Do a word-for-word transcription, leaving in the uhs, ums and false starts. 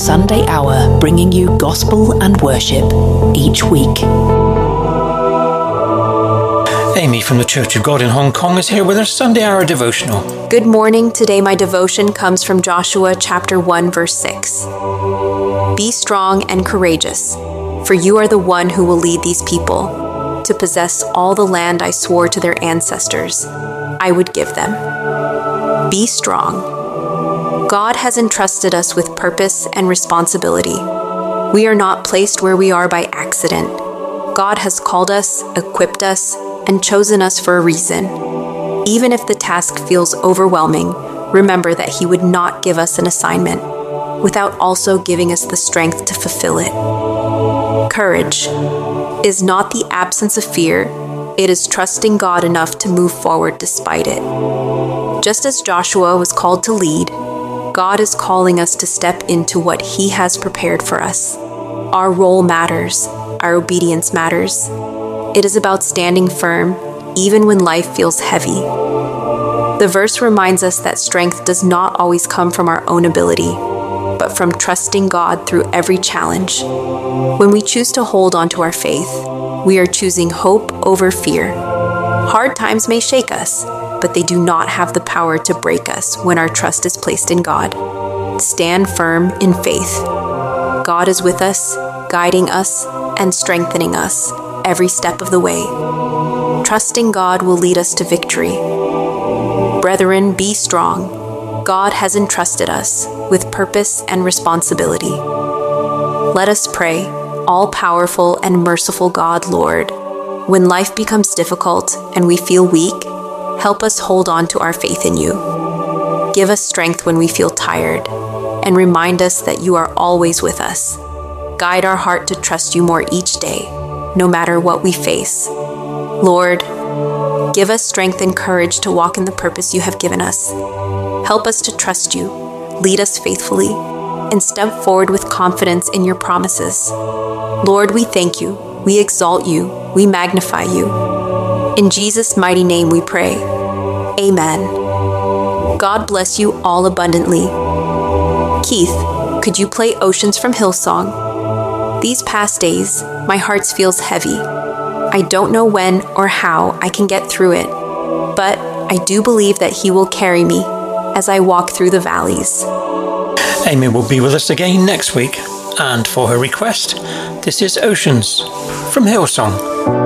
Sunday Hour, bringing you gospel and worship each week. Amy from the Church of God in Hong Kong is here with her Sunday Hour devotional. Good morning. Today my devotion comes from Joshua chapter one verse six. Be strong and courageous, for you are the one who will lead these people to possess all the land I swore to their ancestors I would give them. Be strong. God has entrusted us with purpose and responsibility. We are not placed where we are by accident. God has called us, equipped us, and chosen us for a reason. Even if the task feels overwhelming, remember that He would not give us an assignment without also giving us the strength to fulfill it. Courage is not the absence of fear, it is trusting God enough to move forward despite it. Just as Joshua was called to lead, God is calling us to step into what He has prepared for us. Our role matters, our obedience matters. It is about standing firm, even when life feels heavy. The verse reminds us that strength does not always come from our own ability, but from trusting God through every challenge. When we choose to hold on to our faith, we are choosing hope over fear. Hard times may shake us, but they do not have the power to break us when our trust is placed in God. Stand firm in faith. God is with us, guiding us and strengthening us every step of the way. Trusting God will lead us to victory. Brethren, be strong. God has entrusted us with purpose and responsibility. Let us pray, all-powerful and merciful God, Lord, when life becomes difficult and we feel weak, help us hold on to our faith in You. Give us strength when we feel tired, and remind us that You are always with us. Guide our heart to trust You more each day, no matter what we face. Lord, give us strength and courage to walk in the purpose You have given us. Help us to trust You, lead us faithfully, and step forward with confidence in Your promises. Lord, we thank You, we exalt You, we magnify You. In Jesus' mighty name we pray. Amen. God bless you all abundantly. Keith, could you play Oceans from Hillsong? These past days, my heart feels heavy. I don't know when or how I can get through it, but I do believe that He will carry me as I walk through the valleys. Amy will be with us again next week, and for her request, this is Oceans from Hillsong.